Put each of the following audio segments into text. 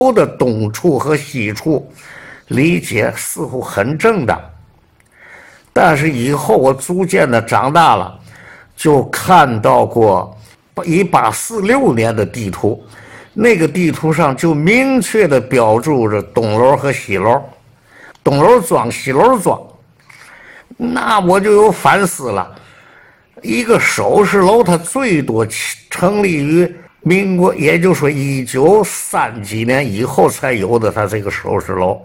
的东处和西处理解似乎很正当，但是以后我逐渐的长大了，就看到过1846年的地图，那个地图上就明确的标注着东楼和西楼，东楼庄西楼庄。那我就有反思了，一个首饰楼它最多成立于民国，也就是说1930几年以后才有的，它这个首饰楼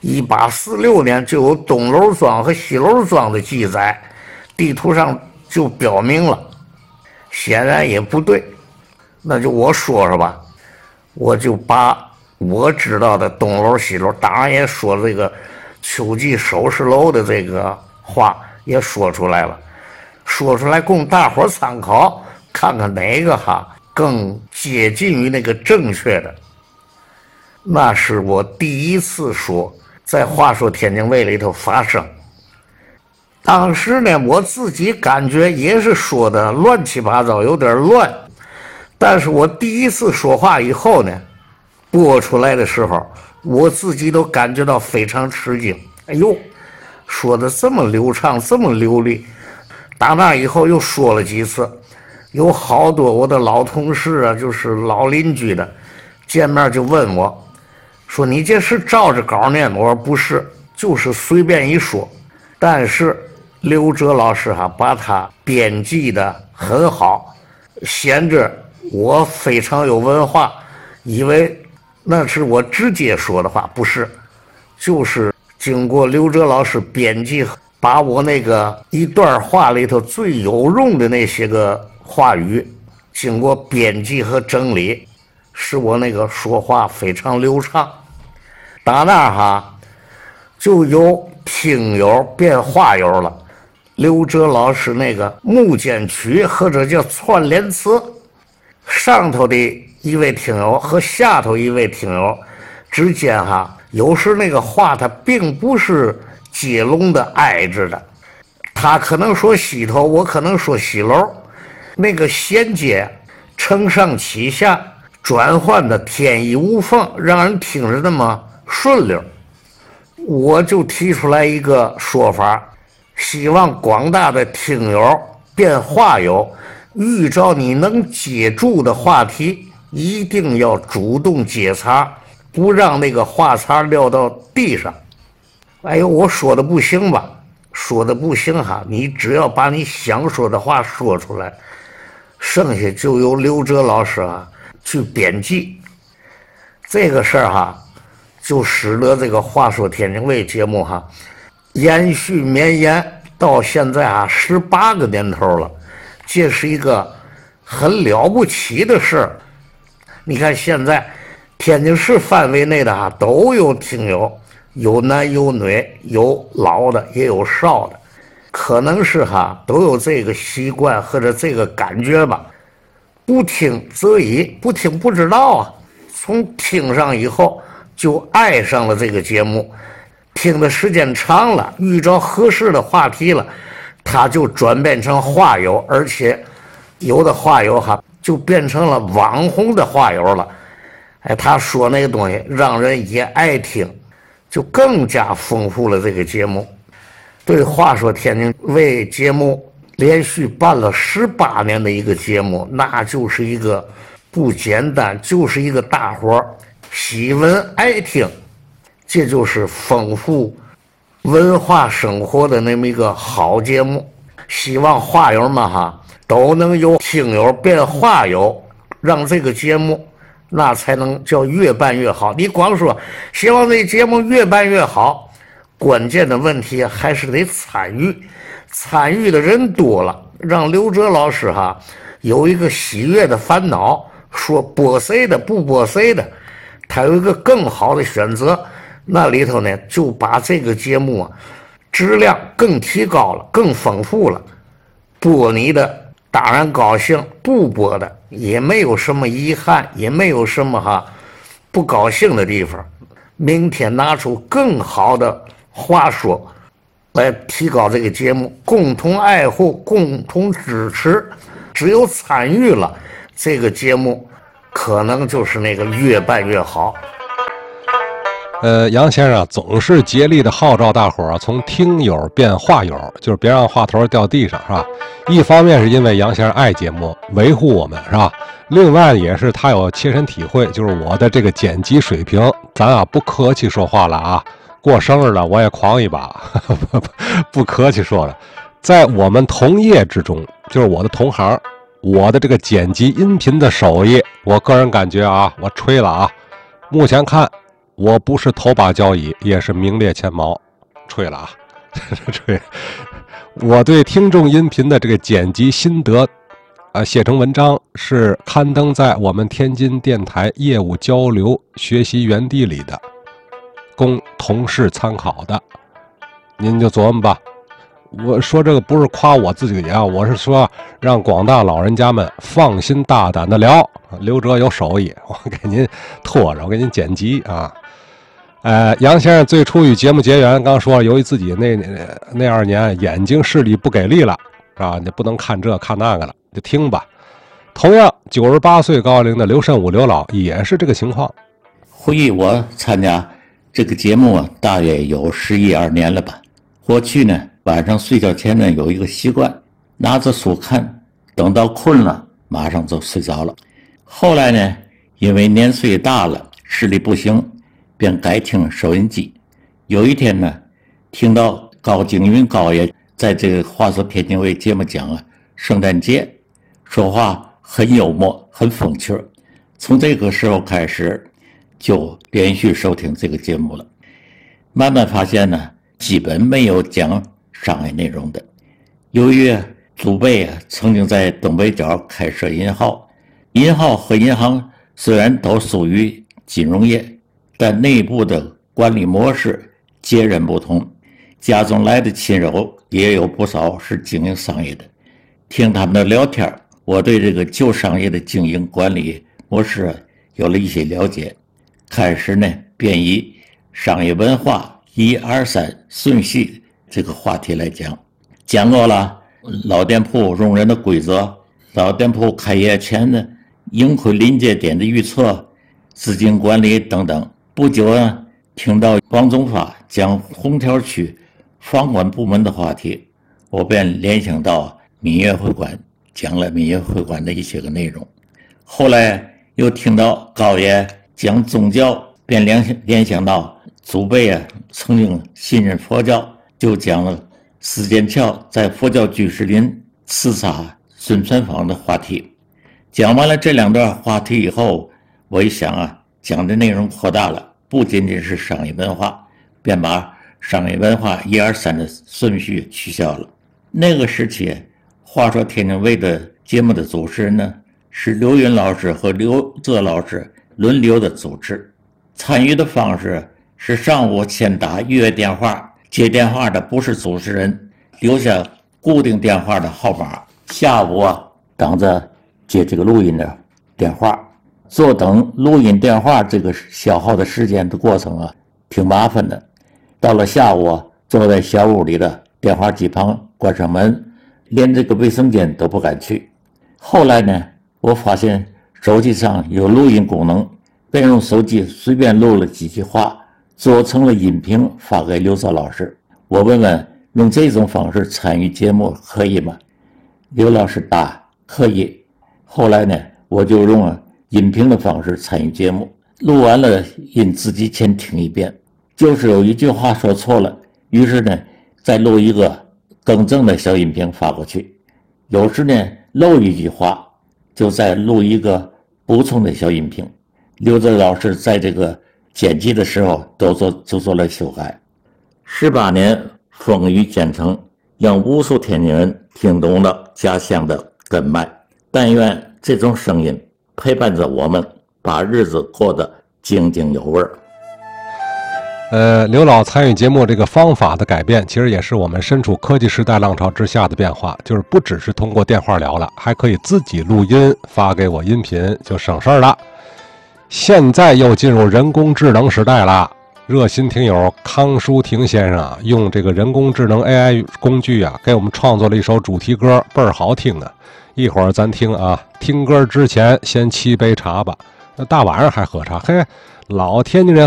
1846年就有东楼庄和西楼庄的记载，地图上就标明了，显然也不对。那就我说说吧，我就把我知道的东楼西楼，当然也说这个秋季首饰楼的这个话也说出来了，说出来供大伙参考，看看哪个更接近于那个正确的。那是我第一次说在话说天津卫里头发生，当时呢我自己感觉也是说的乱七八糟，有点乱，但是我第一次说话以后呢，播出来的时候我自己都感觉到非常吃惊，哎呦，说的这么流畅，这么流利。打那以后又说了几次，有好多我的老同事啊，就是老邻居的，见面就问我说，你这是照着稿念吗？我说不是，就是随便一说。但是刘哲老师把他编辑的很好，显着我非常有文化，以为那是我直接说的话，不是，就是经过刘哲老师编辑，把我那个一段话里头最有用的那些个话语经过编辑和整理，使我那个说话非常流畅。打那就有听友变话友了，刘哲老师那个木间曲或者叫串联词，上头的一位听友和下头一位听友之间有时那个话它并不是接龙的挨着的，他可能说西头，我可能说西楼，那个衔接承上启下，转换的天衣无缝，让人听着那么顺溜。我就提出来一个说法，希望广大的听友变话友，遇着你能接住的话题一定要主动接茬，不让那个话茬撂到地上。哎呦，我说的不行吧？说的不行你只要把你想说的话说出来，剩下就由刘哲老师去编辑。这个事儿就使得这个话说天津卫节目延续绵延到现在18个年头了，这是一个很了不起的事儿。你看现在天津市范围内的都有听友，有男有女，有老的也有少的，可能是都有这个习惯或者这个感觉吧。不听则已，不听不知道从听上以后就爱上了这个节目，听的时间长了，遇着合适的话题了，他就转变成话友，而且有的话友就变成了网红的话友了。哎，他说那个东西让人也爱听，就更加丰富了这个节目。对，话说天津卫节目连续办了18年的一个节目，那就是一个不简单，就是一个大伙喜闻爱听，这就是丰富文化生活的那么一个好节目。希望话友们都能由听友变话友，让这个节目那才能叫越办越好。你光说希望这节目越办越好，关键的问题还是得参与，参与的人多了，让刘哲老师有一个喜悦的烦恼，说播谁的不播谁的，他有一个更好的选择。那里头呢就把这个节目质量更提高了，更丰富了。播你的当然高兴，不播的也没有什么遗憾，也没有什么不高兴的地方。明天拿出更好的话说来提高这个节目，共同爱护，共同支持。只有参与了，这个节目可能就是那个越办越好。 杨先生总是竭力的号召大伙儿从听友变话友，就是别让话头掉地上，是吧？一方面是因为杨先生爱节目，维护我们，是吧？另外也是他有切身体会，就是我的这个剪辑水平，咱不客气说话了啊。过生日了，我也狂一把，不客气说了。在我们同业之中，就是我的同行，我的这个剪辑音频的手艺，我个人感觉啊，我吹了啊，目前看。我不是头把交椅，也是名列前茅，吹了啊，吹！我对听众音频的这个剪辑心得，写成文章是刊登在我们天津电台业务交流学习园地里的，供同事参考的。您就琢磨吧。我说这个不是夸我自己啊，我是说让广大老人家们放心大胆的聊，刘哲有手艺，我给您拖着，我给您剪辑啊。杨先生最初与节目结缘，刚说由于自己那2年眼睛视力不给力了啊，你不能看这看那个了，就听吧。同样98岁高龄的刘慎武刘老也是这个情况。 回忆我参加这个节目大约有11、12年了吧。过去呢，晚上睡觉前呢有一个习惯，拿着书看，等到困了马上就睡着了。后来呢，因为年岁大了，视力不行，便改听收音机。有一天呢，听到高景云高爷在这个话说天津卫节目讲圣诞节，说话很幽默，很风趣。从这个时候开始，就连续收听这个节目了。慢慢发现呢，基本没有讲商业内容的。由于祖辈曾经在东北角开设银行，银行和银行虽然都属于金融业，但内部的管理模式截然不同。家中来的亲友也有不少是经营商业的，听他们的聊天，我对这个旧商业的经营管理模式有了一些了解。开始呢，便以商业文化1、2、3顺序这个话题来讲过了老店铺用人的规则，老店铺开业前的盈亏临界点的预测，资金管理等等。不久呢，听到王总发讲虹桥区房管部门的话题，我便联想到闽粤会馆，讲了闽粤会馆的一些个内容。后来又听到高爷讲宗教，便联想到祖辈曾经信任佛教，就讲了司剑桥在佛教居士林刺杀孙传芳的话题。讲完了这2段话题以后，我一想讲的内容扩大了，不仅仅是商业文化，便把商业文化1、2、3的顺序取消了。那个时期，话说天津卫的节目的主持人呢，是刘云老师和刘哲老师轮流的主持。参与的方式是上午先打预约电话，接电话的不是主持人，留下固定电话的号码，下午等着接这个录音的电话。坐等录音电话这个消耗的时间的过程挺麻烦的。到了下午，坐在小屋里的电话机旁，关上门，连这个卫生间都不敢去。后来呢，我发现手机上有录音功能，便用手机随便录了几句话，做成了音频发给刘兆老师。我问问用这种方式参与节目可以吗？刘老师答可以。后来呢，我就用音频的方式参与节目，录完了音自己先听一遍，就是有一句话说错了，于是呢再录一个更正的小音频发过去。有时呢漏一句话，就再录一个补充的小音频。刘哲老师在这个剪辑的时候都做了修改。18年风雨兼程，让无数天津人听懂了家乡的根脉。但愿这种声音陪伴着我们，把日子过得津津有味。 刘老参与节目这个方法的改变，其实也是我们身处科技时代浪潮之下的变化，就是不只是通过电话聊了，还可以自己录音发给我音频，就省事儿了。现在又进入人工智能时代了，热心听友康舒婷先生用这个人工智能 AI 工具给我们创作了一首主题歌，倍儿好听啊！一会儿咱听听歌之前先沏杯茶吧。那大晚上还喝茶，嘿，老天津人